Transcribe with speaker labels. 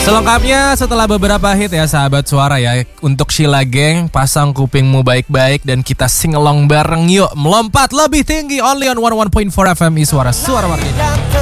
Speaker 1: Selengkapnya setelah beberapa hit ya sahabat suara ya. Untuk Sheila Gang, pasang kupingmu baik-baik dan kita sing along bareng yuk. Melompat lebih tinggi only on 101.4 FM Suara Warga.